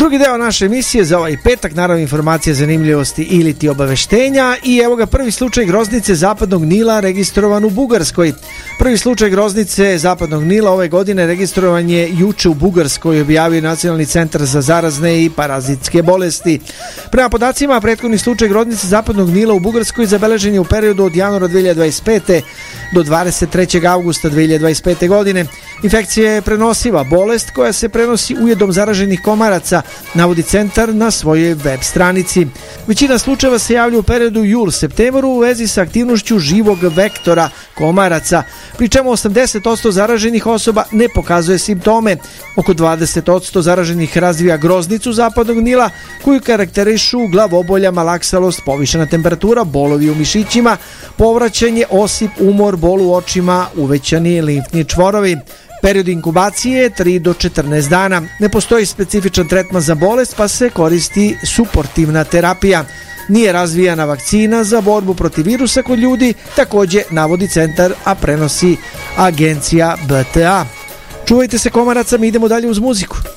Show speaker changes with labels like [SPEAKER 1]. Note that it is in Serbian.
[SPEAKER 1] Drugi deo naše emisije za ovaj petak, naravno informacije, zanimljivosti ili ti obaveštenja. I evo ga prvi slučaj groznice zapadnog Nila registrovan u Bugarskoj. Prvi slučaj groznice zapadnog Nila ove godine registrovan je juče u Bugarskoj, objavio Nacionalni centar za zarazne i parazitske bolesti. Prema podacima, prethodni slučaj groznice zapadnog Nila u Bugarskoj zabeležen je u periodu od januara 2025. do 23. augusta 2025. godine. Infekcija je prenosiva bolest koja se prenosi ujedom zaraženih komaraca, navodi centar na svojoj web stranici. Većina slučajeva se javlja u periodu jul-septembru u vezi sa aktivnošću živog vektora komaraca, pri čemu 80% zaraženih osoba ne pokazuje simptome. Oko 20% zaraženih razvija groznicu zapadnog Nila koju karakterišu glavobolja, malaksalost, povišena temperatura, bolovi u mišićima, povraćanje, osip, umor, bol u očima, uvećani limfni čvorovi. Period inkubacije je 3 do 14 dana. Ne postoji specifičan tretman za bolest, pa se koristi suportivna terapija. Nije razvijana vakcina za borbu protiv virusa kod ljudi, također navodi centar, a prenosi agencija BTA. Čuvajte se komaraca, mi idemo dalje uz muziku.